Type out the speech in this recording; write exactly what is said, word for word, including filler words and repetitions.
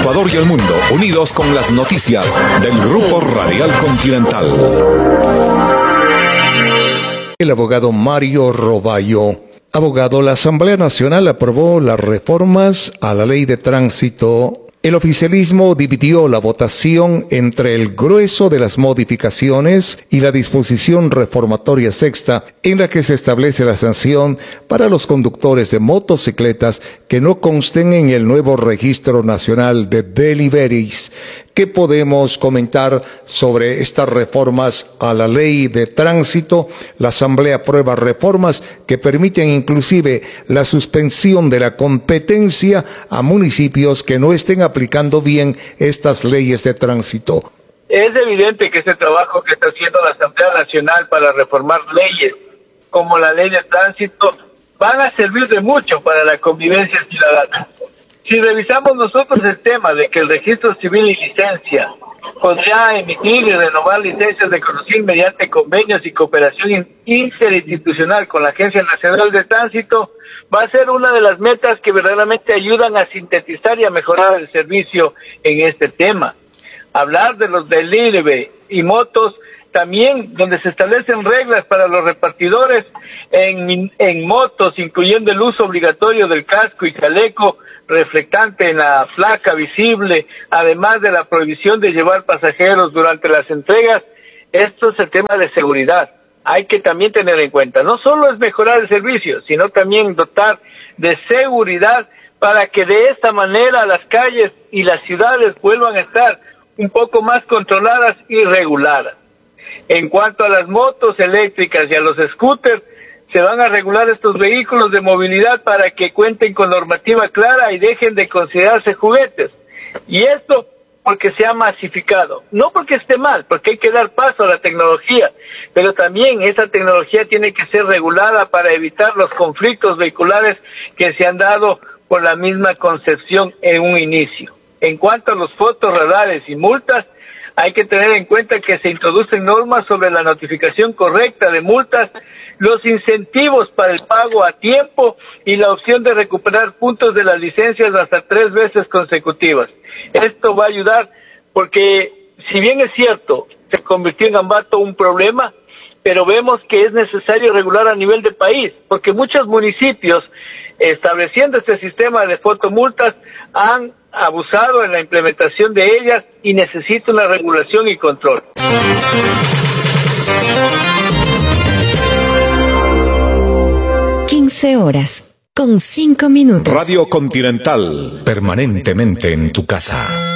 Ecuador y el mundo, unidos con las noticias del Grupo Radial Continental. El abogado Mario Roballo. Abogado, la Asamblea Nacional aprobó las reformas a la Ley de Tránsito. El oficialismo dividió la votación entre el grueso de las modificaciones y la disposición reformatoria sexta, en la que se establece la sanción para los conductores de motocicletas que no consten en el nuevo Registro Nacional de Deliveries. ¿Qué podemos comentar sobre estas reformas a la Ley de Tránsito? La Asamblea aprueba reformas que permiten inclusive la suspensión de la competencia a municipios que no estén aplicando bien estas leyes de tránsito. Es evidente que este trabajo que está haciendo la Asamblea Nacional para reformar leyes como la Ley de Tránsito van a servir de mucho para la convivencia ciudadana. Si revisamos nosotros el tema de que el registro civil y licencia podría emitir y renovar licencias de conducir mediante convenios y cooperación interinstitucional con la Agencia Nacional de Tránsito, va a ser una de las metas que verdaderamente ayudan a sintetizar y a mejorar el servicio en este tema. Hablar de los delivery y motos, también donde se establecen reglas para los repartidores en, en motos, incluyendo el uso obligatorio del casco y chaleco reflectante en la placa visible, además de la prohibición de llevar pasajeros durante las entregas. Esto es el tema de seguridad. Hay que también tener en cuenta, no solo es mejorar el servicio, sino también dotar de seguridad para que de esta manera las calles y las ciudades vuelvan a estar un poco más controladas y reguladas. En cuanto a las motos eléctricas y a los scooters, se van a regular estos vehículos de movilidad para que cuenten con normativa clara y dejen de considerarse juguetes. Y esto porque se ha masificado, no porque esté mal, porque hay que dar paso a la tecnología, pero también esa tecnología tiene que ser regulada para evitar los conflictos vehiculares que se han dado por la misma concepción en un inicio. En cuanto a los fotorradares y multas, hay que tener en cuenta que se introducen normas sobre la notificación correcta de multas, los incentivos para el pago a tiempo y la opción de recuperar puntos de las licencias hasta tres veces consecutivas. Esto va a ayudar porque, si bien es cierto, se convirtió en Ambato un problema, pero vemos que es necesario regular a nivel de país, porque muchos municipios, estableciendo este sistema de fotomultas, han abusado en la implementación de ellas y necesita una regulación y control. quince horas con cinco minutos. Radio Continental, permanentemente en tu casa.